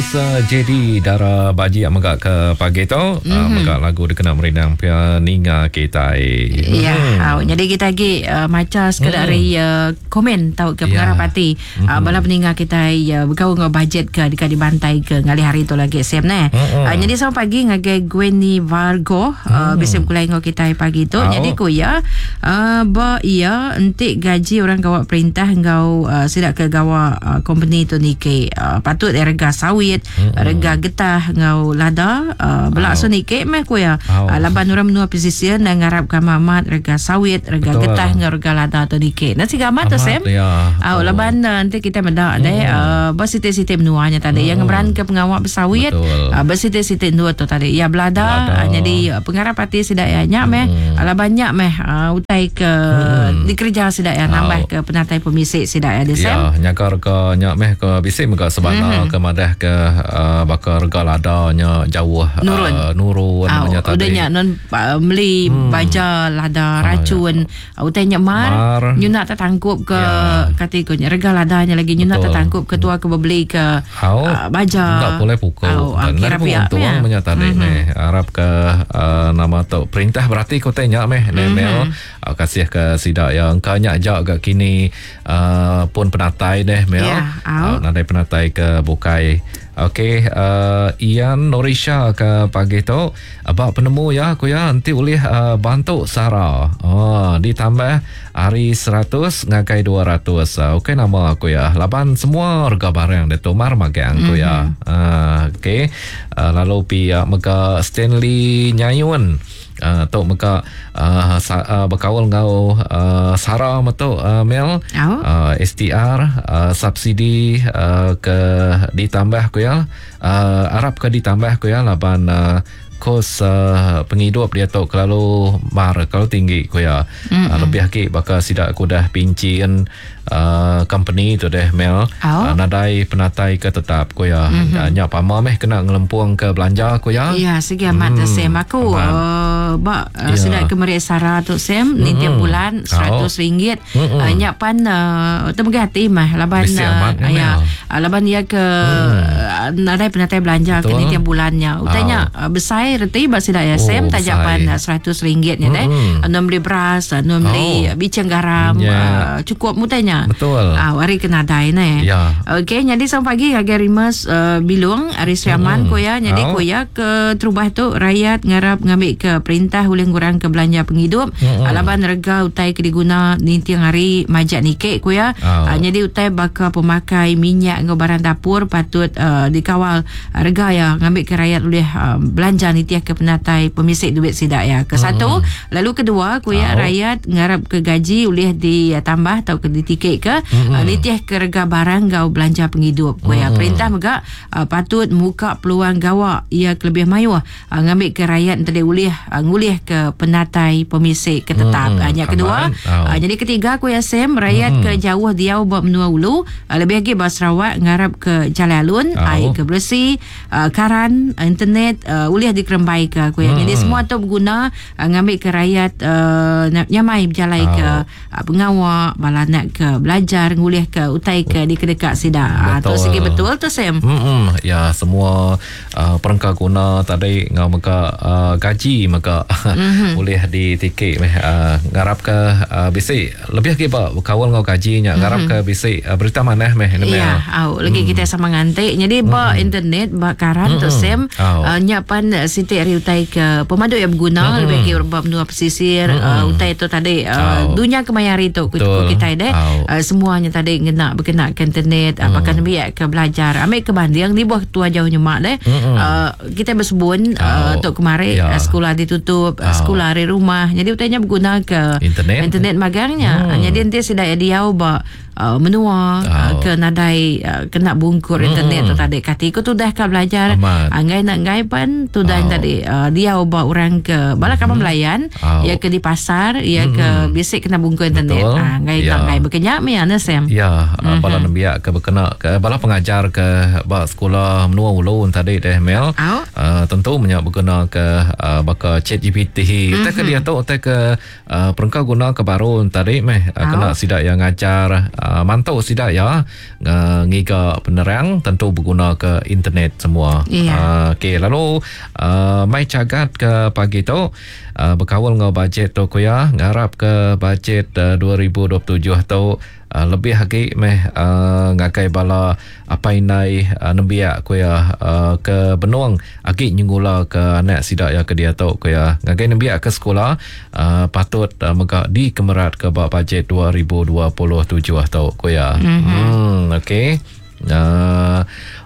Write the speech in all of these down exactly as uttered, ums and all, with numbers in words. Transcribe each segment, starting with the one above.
Sa jadi dara baji yang megak ke pagi tu mm-hmm. uh, megak lagu dikenal merenang pia ninga kita ya hmm. uh, jadi kita lagi uh, macam sekadar mm. uh, komen tahu ke pengarah yeah. parti mm-hmm. uh, bala peninga kita uh, berkau ngau budget ke dekat dibantai ke ngali hari tu lagi sem ne mm-hmm. uh, jadi sama pagi ngage Gwenny Vargo uh, mm. bisa kulai ngau kita pagi tu oh. jadi ko ya uh, ba ia entik gaji orang gawa perintah ngau uh, sidak ke gawa uh, company tu ni ke uh, patut erga sawit Mm-hmm. rega getah ngau lada uh, belak so ni ke meh ko ya oh. uh, laban orang menua pesisir dan ngarap ka mamat rega sawit rega Betul. Getah ngau rega lada tu ni ke nasi gamat tu sem ya. uh, laban uh, nanti kita mendak mm. deh uh, bersite-site menuanya tadi mm. yang beran ke pengawak bersawit uh, bersite-site dua tu tadi ya belada uh, jadi uh, pengarap parti sidak ya nyak meh mm. uh, laban nyak meh uh, utai ke mm. dikerja sidak ya nambah oh. ke penatai pemisik sidak ya desem ya nyakar ke nyak meh ke bisik mega sebana mm. ke madah ke Uh, bakar rega ladanya jauh nurun uh, nurun oh, namanya tadi udahnya non uh, beli hmm. baja lada racun ah, ya. uh, utanya mar, mar. Nyuna tertangkup ke ya. Kategorinya rega ladanya lagi nyuna tertangkup ketua ke beli ke oh, uh, baja tak boleh pukul oh, dan kira pihak tuang ya. Menyata mm-hmm. ni harap ke uh, nama tu perintah berarti kau tanya meh mm-hmm. Mel uh, kasih ke sidak yang kanya jak ke kini uh, pun penatai deh Mel yeah. uh, nadai penatai ke bukai. Okey, uh, Ian Norisha ke pagi tu abak penemu ya aku ya nanti boleh uh, bantu Sarah. Oh, ditambah hari seratus ngakai dua ratus. Uh, Okey nama aku ya. Laban semua harga barang dia tomar magai aku mm-hmm. ya. Uh, Okey. Uh, lalu pi uh, mega Stanley Nyayun. Uh, tok meka uh, sa, uh, berkawal ngau uh, Sarah metu uh, Mel oh. uh, S T R uh, subsidi uh, ke ditambah ku ya uh, Arab ke ditambah ku ya laban uh, kos uh, penghidup dia tu kalau mar kalau tinggi ku ya mm-hmm. uh, lebih lagi bakal sidak aku dah pincian uh, company tu deh Mel oh. uh, nadai penatai ke tetap ku ya mm-hmm. nyak pama meh kena ngelempung ke belanja ku ya ya segi amat hmm. sem aku uh, bak uh, yeah. sidak ke merik Sarah tu sem mm-hmm. ni tiap bulan seratus ringgit mm-hmm. uh, nyak pan uh, temegati mah laban uh, ya uh, laban dia ke mm. uh, nadai penatai belanja Betul. Ke ni tiap bulannya utanya oh. uh, besar reti basida ya sem oh, tajapan seratus ringgitnya deh mm-hmm. uh, beli beras uh, beli oh. bicang garam yeah. uh, cukup mutanya betul ah uh, hari kena dai ne yeah. okey jadi sampai pagi agak rimas uh, bilung aris raman mm-hmm. ko ya jadi oh. ko ya ke terubah tu rakyat ngarap ngambil ke perintah boleh kurang ke belanja penghidup mm-hmm. alaban rega utai ke diguna ni tiang hari majak nikek ko ya oh. uh, jadi utai bakal pemakai minyak ngau barang dapur patut uh, dikawal uh, rega ya ngambil ke rakyat boleh uh, belanja ni tiang ke penatai pemisik duit sidak ya ke satu mm-hmm. lalu kedua ko ya oh. rakyat ngarap ke gaji boleh ditambah atau ke ditiket ke mm-hmm. uh, nitiah ke rega barang gau belanja penghidup ko ya mm-hmm. perintah megak uh, patut muka peluang gawa ia lebih mayu uh, ngambil ke rakyat tadi boleh uh, ngulih ke penatai pemisik ke tetap mm-hmm. uh, yang kedua oh. uh, jadi ketiga ko ya sem rakyat mm-hmm. ke jauh diau buat menua ulu uh, lebih lagi bas Sarawak ngarap ke Jalalun oh. air ke bersih uh, karan uh, internet uh, boleh dikerembai ke ko ya mm-hmm. jadi semua tu berguna uh, ngambil ke rakyat uh, nyamai berjalai oh. ke uh, pengawak bala nak ke belajar ngulih ke utai ke di kedekat sidak ah tu segi betul tu sem hmm ya semua uh, perangkat guna tadi ngau maka uh, gaji maka mm-hmm. boleh di tiket uh, ngarap ke uh, bisik lebih lagi ba kawal ngau gaji nya ngarap mm-hmm. ke bisik uh, berita mana meh ya au lagi mm. kita sama ngantik jadi ba mm-hmm. internet ba karan mm-hmm. tu sem oh. uh, nyapan uh, siti ari utai ke pemadu yang berguna mm-hmm. lebih lagi ba menua pesisir mm-hmm. uh, utai tu tadi uh, oh. dunia kemayari tu kita deh oh. uh, semuanya tadi kena berkenaan ke internet mm. apakah biak ke belajar ambil ke banding di bawah tua jauh nyemak deh mm-hmm. uh, kita bersebut uh, untuk kemarin yeah. uh, sekolah ditutup oh. uh, sekolah dari rumah jadi utanya berguna ke internet, internet magangnya mm. uh, jadi nanti sudah dia ubah Uh, menua oh. uh, ke nadai uh, kena bungkur mm. internet tu tadi katiku tu dah kan belajar anggai nak ngai pan tu dah oh. tadi uh, dia ubah orang ke bala kapal mm. melayan oh. ya ke di pasar ya mm. ke bisik kena bungkur internet anggai uh, nak ngai berkenyak me ana sem ya mm-hmm. bala nambiak ke berkena ke bala pengajar ke ba sekolah menua ulun tadi deh Mel oh. uh, tentu menyak berguna ke uh, baka chat G P T mm-hmm. tak ke dia tu tak ke uh, perangkat guna ke baru tadi meh uh, oh. kena sidak yang ngajar uh, mantau sidak ya uh, ngiga penerang tentu berguna ke internet semua. Iya. Uh, okey, lalu uh, mai cagat ke pagi tu uh, berkawal dengan bajet tu kuya ngarap ke bajet uh, dua ribu dua puluh tujuh tu uh, lebih lagi meh uh, ngakai bala apa inai uh, nembiak kuya uh, ke benuang agi nyunggula ke anak sidak ya ke dia tu kuya ngakai nembiak ke sekolah uh, patut uh, megak di kemerat ke bak bajet dua ribu dua puluh tujuh tu kuya. Mm-hmm. Hmm, okey. Uh,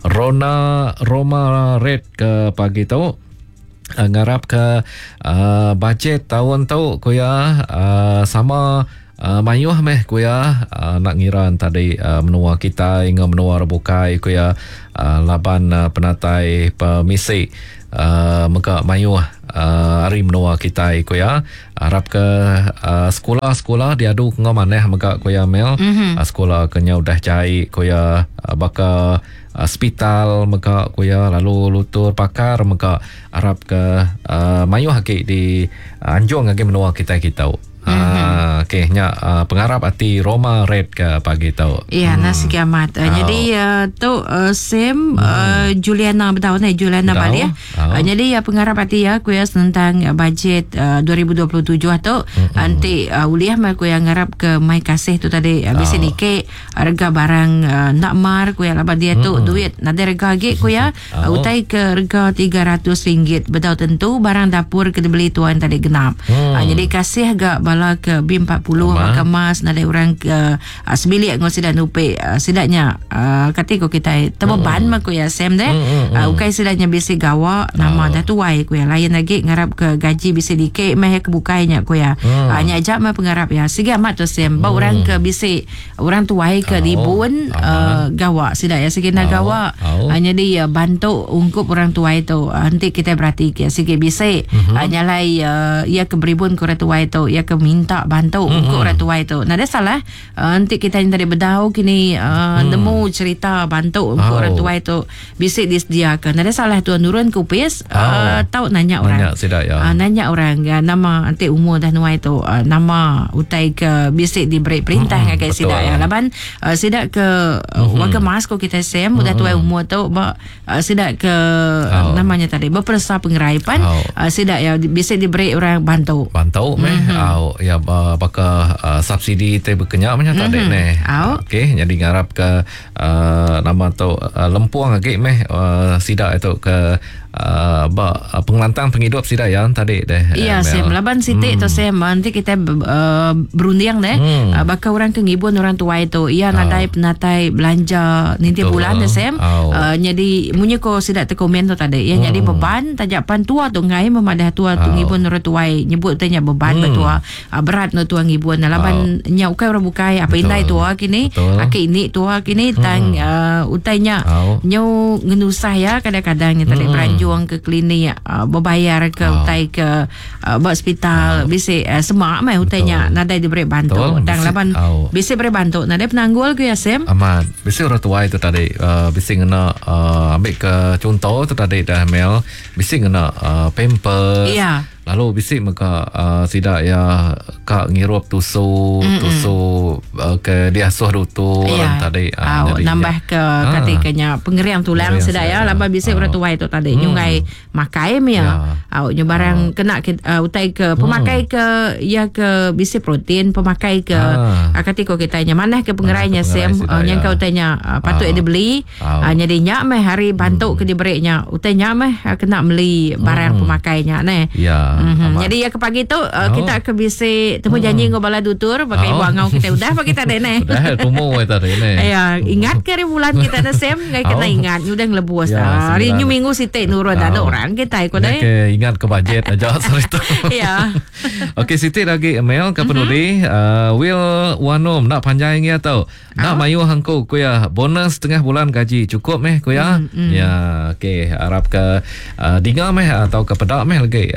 Rona Roma Red ke pagi tu uh, ngarap ke uh, bajet tahun tu kuya uh, sama uh, mayuh meh kuya uh, nak ngiran tadi uh, menua kita hingga menua rebukai kuya uh, laban uh, penatai pemisi uh, mega mayuh uh, hari menua kita kuya harap ke uh, sekolah-sekolah diadu ngomaneh mega kuya mel. Mm-hmm. uh, sekolah kenya udah cai kuya uh, baka hospital mega kuya lalu lutur pakar mega harap ke uh, mayuh haki di uh, anjung haki menua kita kita. Mm-hmm. Uh, okay, nya uh, pengarap hati Roma Red ke pagi tu. Iya, hmm. nasi kiamat. Uh, oh. Jadi uh, tu uh, Sam hmm. uh, Juliana bertahu ni Juliana balik ya. Oh. Uh, jadi ya uh, pengarap hati ya kuya tentang uh, bajet uh, dua ribu dua puluh tujuh tu hmm. nanti uh, uliah mai kuya ngarap ke mai kasih tu tadi uh, bisa oh. dike harga barang uh, nak mar kuya laba dia tu hmm. duit nada harga lagi kuya oh. uh, utai ke harga tiga ratus ringgit. Betul tentu barang dapur ke dibeli tuan tadi genap. Hmm. Uh, jadi kasih agak bala ke B empat puluh maka mas nada orang ke uh, sebilik ngau sidak nupe uh, sidaknya uh, katiko kita tebeban mak ya Sam deh mm, mm, uh, ukai sidaknya bisi gawa nama oh. dah tuai ku ya lain lagi ngarap ke gaji bisi dike meh ke bukainya ku ya mm. uh, nya ajak mah pengarap ya siga mat tu Sam ba mm. orang ke bisi orang tuai ke oh. dibun uh, gawa sidak ya sikina oh. gawa oh. hanya uh, dia bantu ungkup orang tuai tu uh, nanti kita berarti ke sige bisi mm-hmm. uh, nyalai uh, ia ke beribun ke orang tuai tu ia ke minta bantu mm-hmm. untuk orang tua itu. Nah, ada salah. Uh, nanti kita yang tadi berdahu kini uh, mm. nemu cerita bantu untuk oh. orang tua itu bisa disediakan. Nah, ada salah tuan nurun kupis oh. uh, tahu nanya orang. Nanya sidak ya. Uh, nanya orang ya, nama nanti umur dah nuai itu uh, nama utai ke bisa diberi perintah mm-hmm. kayak sidak ya. Laban uh, sidak ke mm-hmm. warga mas ko kita sem udah tua umur tu ba uh, sidak ke oh. namanya tadi berpersa pengeraipan oh. uh, sidak ya bisa diberi orang bantu. Bantu meh. Mm-hmm. Oh, ya apakah uh, subsidi te berkenyak macam mm-hmm. tadi ne. Okey, jadi ngarap ke uh, nama tu uh, lempuang lagi meh uh, sidak itu ke uh, ba pengelantang penghidup sidak ya tadi deh. Iya, saya melaban siti hmm. tu saya nanti kita uh, berunding deh hmm. uh, bakal orang ke ngibun orang tua itu. Iya, oh. nadai penatai belanja nanti bulan deh saya. Oh. Uh, jadi munyi ko sidak te komen tu tadi. Ya hmm. jadi beban tajapan tua tu ngai memadah tua tu oh. ngibun orang tua nyebut tanya beban hmm. betua uh, berat no tuang ibuan laban oh. nya ukai orang bukai apa indai tua kini aki ini tua kini tang hmm. uh, utainya oh. nyu ngenusah ya kadang-kadang nya tadi hmm. beranjuang ke klinik uh, berbayar ke oh. utai ke uh, hospital oh. bisa uh, semak mai utainya nadai diberi bantu dan laban oh. bisa beri bantu nadai penanggul ke ya Sam amat bisa orang tua itu tadi uh, bisa ngena uh, ambil ke contoh tu tadi dah Mel bisa ngena uh, pampers iya lalu bisik maka uh, sidak ya kak ngirup tusu mm-mm. tusu uh, ke dia suh dutu yeah. tadi uh, oh, nambah ke ah. katikanya pengeriang tulang sidak ya laba bisik orang tua itu tadi mm. nyungai makai ya yeah. oh, nyobarang uh. kena uh, utai ke pemakai mm. ke ya ke bisik protein pemakai ke ah. uh, katiko kitanya mana ke pengerainya Sam uh, yang kau tanya uh, patut uh. dibeli uh. uh, nyadinya meh hari bantu mm. ke diberinya utainya meh uh, kena beli barang mm. pemakainya ne ya Mm-hmm. Jadi ya ke pagi tu uh, oh. kita ke bisi temu janji hmm. ngobala dutur pakai oh. buangau kita udah apa kita dene. Udah tumu tadi ne. Ya, ingat ke bulan kita na Sam ngai kita oh. ingat udah nglebuas ya, hari nyu minggu site nurun ada oh. orang kita ko dai. Ke ingat ke budget aja cerita. Ya. Okey site lagi email ke penudi mm-hmm. uh, Will Wanom nak panjang ya tau. Nak oh. mayu hangko ku ya bonus tengah bulan gaji cukup meh ku ya. Mm-hmm. Ya okey harap ke uh, dinga meh atau ke pedak meh lagi uh,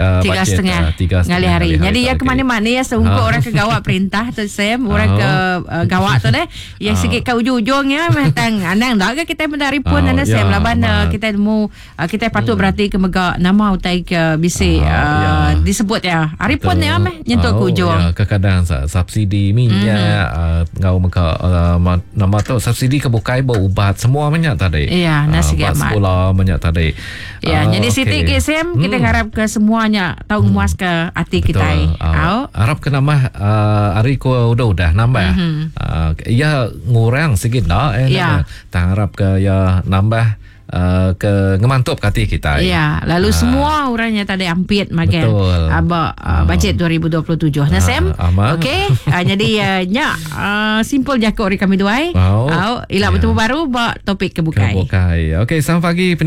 setengah uh, tiga ngali setengah hari. ngali Jadi ya tak ke mana-mana ya seungguh Ah. orang ke gawat perintah tu Sam, orang Ah. ke uh, gawat tu deh. Ya Ah. sikit ke ujung-ujung ya matang anang dah ke kita mendari pun Ah, anda Sam ya, laban uh, amat. kita mu uh, kita patut berarti ke mega nama utai ke bisi Ah, uh, ya. disebut ya. Hari pun ya meh nyentuh ke Oh, ujung. ya, kadang-kadang sa- subsidi minyak mm-hmm. uh, ngau maka uh, ma- nama tu subsidi ke bukai bo ubat semua minyak tadi. Ya, nasi ubat amat. sekolah minyak tadi. Ya, Ah, jadi okey. Siti ke Sam kita Hmm. harap ke semuanya tahu muas ke hati kita. Uh, harap ke nama uh, hari ko udah-udah nambah. Mhm. Uh, ya ngurang sikit dah eh. Ya. Tak harap ke ya nambah uh, ke ngemantup kati kita. Ya, lalu Ah. semua orangnya tadi ampit makan Betul. aba uh, bajet dua ribu dua puluh tujuh. Nah, Ah, Sam. aman. Okey. Uh, jadi uh, nya uh, simple je kau kami duai. Wow. Au, ila Ya. bertemu baru ba topik kebukai. Kebukai. Okey, selamat pagi.